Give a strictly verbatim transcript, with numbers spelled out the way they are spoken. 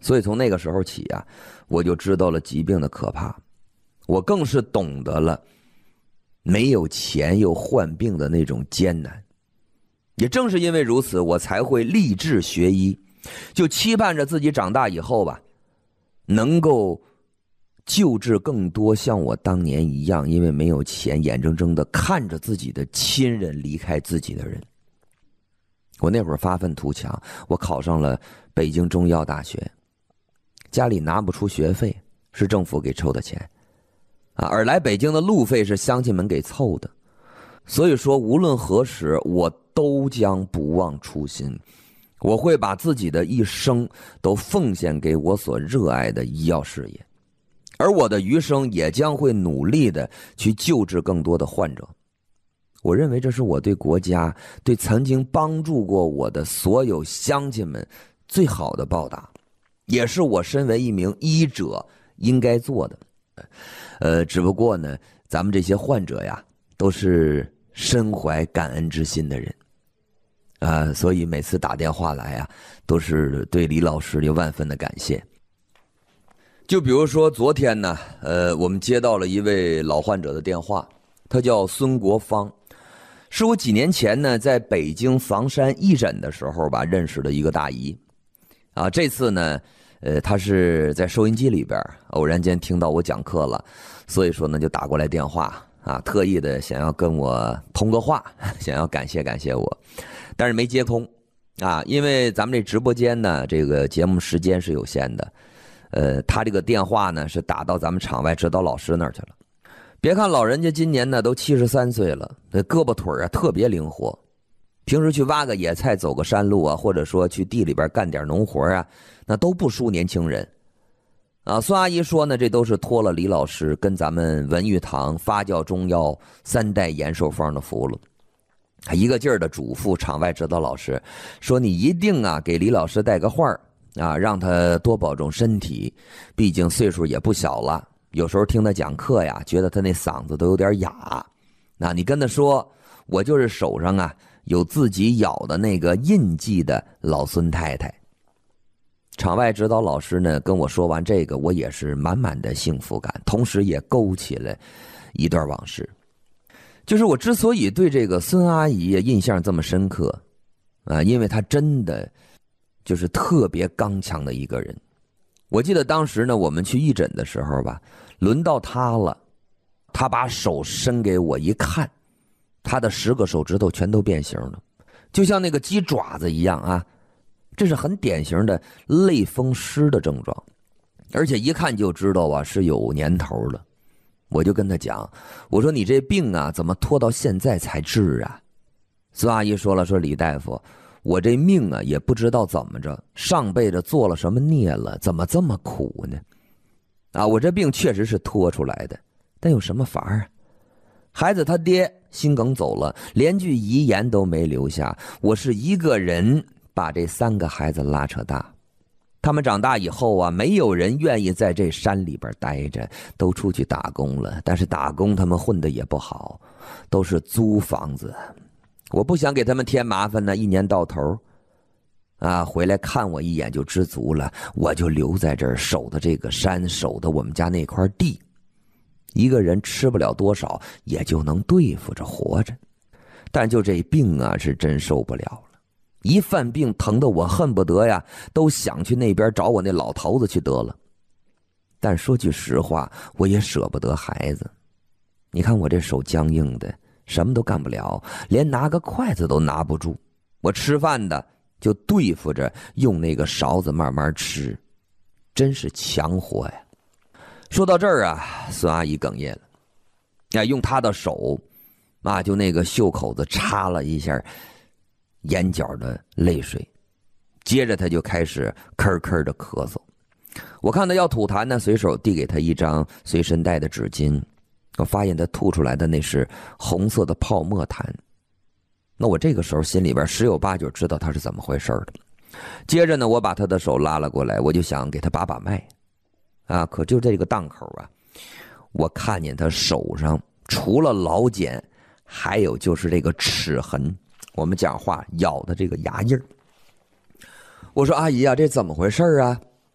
所以从那个时候起啊，我就知道了疾病的可怕，我更是懂得了没有钱又患病的那种艰难。也正是因为如此，我才会立志学医，就期盼着自己长大以后吧，能够救治更多像我当年一样因为没有钱眼睁睁的看着自己的亲人离开自己的人。我那会儿发愤图强，我考上了北京中医药大学，家里拿不出学费，是政府给抽的钱啊，而来北京的路费是乡亲们给凑的。所以说无论何时我都将不忘初心，我会把自己的一生都奉献给我所热爱的医药事业，而我的余生也将会努力的去救治更多的患者。我认为这是我对国家，对曾经帮助过我的所有乡亲们最好的报答，也是我身为一名医者应该做的。呃，只不过呢，咱们这些患者呀，都是身怀感恩之心的人，啊、呃，所以每次打电话来啊，都是对李老师有万分的感谢。就比如说昨天呢，呃，我们接到了一位老患者的电话，他叫孙国芳。是我几年前呢在北京房山义诊的时候吧认识的一个大姨啊，这次呢呃她是在收音机里边偶然间听到我讲课了，所以说呢就打过来电话啊，特意的想要跟我通个话，想要感谢感谢我，但是没接通啊，因为咱们这直播间呢这个节目时间是有限的，呃他这个电话呢是打到咱们场外指导老师那儿去了。别看老人家今年呢都七十三岁了，那胳膊腿啊特别灵活，平时去挖个野菜走个山路啊，或者说去地里边干点农活啊，那都不输年轻人啊。孙阿姨说呢，这都是托了李老师跟咱们文玉堂发酵中药三代延寿方的福了。他一个劲儿的嘱咐场外指导老师说，你一定啊给李老师带个话啊，让他多保重身体，毕竟岁数也不小了，有时候听他讲课呀，觉得他那嗓子都有点哑。那你跟他说，我就是手上啊有自己咬的那个印记的老孙太太。场外指导老师呢跟我说完这个，我也是满满的幸福感，同时也勾起了一段往事。就是我之所以对这个孙阿姨印象这么深刻啊，因为她真的就是特别刚强的一个人。我记得当时呢，我们去义诊的时候吧，轮到他了，他把手伸给我一看，他的十个手指头全都变形了，就像那个鸡爪子一样啊，这是很典型的类风湿的症状，而且一看就知道啊是有年头了。我就跟他讲，我说你这病啊怎么拖到现在才治啊？孙阿姨说了，说李大夫，我这命啊也不知道怎么着，上辈子做了什么孽了，怎么这么苦呢？啊，我这病确实是拖出来的，但有什么法啊？孩子他爹心梗走了，连句遗言都没留下，我是一个人把这三个孩子拉扯大。他们长大以后啊，没有人愿意在这山里边待着，都出去打工了，但是打工他们混得也不好，都是租房子。我不想给他们添麻烦呢，一年到头啊，回来看我一眼就知足了，我就留在这儿守的这个山，守的我们家那块地，一个人吃不了多少，也就能对付着活着。但就这病啊，是真受不了了，一犯病疼得我恨不得呀，都想去那边找我那老头子去得了。但说句实话，我也舍不得孩子，你看我这手僵硬的，什么都干不了，连拿个筷子都拿不住，我吃饭的就对付着用那个勺子慢慢吃，真是强活呀。说到这儿啊，孙阿姨哽咽了，呀，用她的手啊，就那个袖口子插了一下眼角的泪水，接着她就开始咳咳的咳嗽。我看她要吐痰呢，随手递给她一张随身带的纸巾，我发现她吐出来的那是红色的泡沫痰。那我这个时候心里边十有八九知道她是怎么回事的。接着呢，我把她的手拉了过来，我就想给她把把脉啊，可就这个档口啊，我看见她手上除了老茧，还有就是这个齿痕，我们讲话咬的这个牙印儿。我说阿姨啊，这怎么回事啊？